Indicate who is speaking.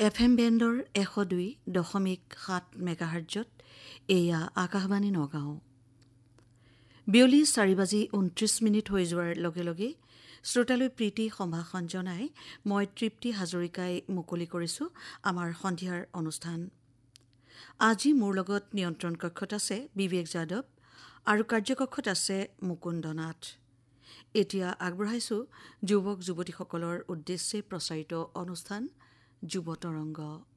Speaker 1: FM বেণ্ডৰ 102.7 মেগাহাৰ্জত এয়া আকাশবাণী নগাঁও। বিয়লি 4:29 হৈ যোৱাৰ লগে লগে শ্ৰোতালৈ প্ৰীতি সম্ভাষণ জনাই মই তৃপ্তি হাজৰিকাই মুকলি কৰিছোঁ আমাৰ সন্ধিয়াৰ অনুষ্ঠান। আজি মোৰ লগত নিয়ন্ত্ৰণ কক্ষত আছে বিবেক যাদৱ আৰু কাৰ্যকক্ষত আছে মুকুন্দ নাথ। এতিয়া আগবঢ়াইছোঁ যুৱক যুৱতীসকলৰ উদ্দেশ্যে প্ৰচাৰিত অনুষ্ঠান যুৱ তৰংগ।